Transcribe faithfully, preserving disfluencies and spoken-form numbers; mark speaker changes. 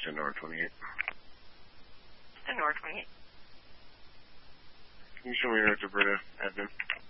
Speaker 1: to N O R twenty-eight.
Speaker 2: N O R twenty-eight.
Speaker 1: Can you show me your Roberta admin?